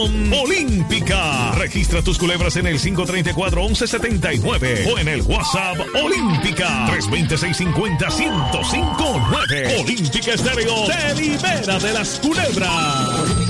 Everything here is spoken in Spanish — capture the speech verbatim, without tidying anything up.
Olímpica. Registra tus culebras en el cinco tres cuatro, once setenta y nueve o en el WhatsApp Olímpica tres dos cero, seis cinco cero, uno cero cinco nueve. Olímpica Estéreo te libera de las culebras.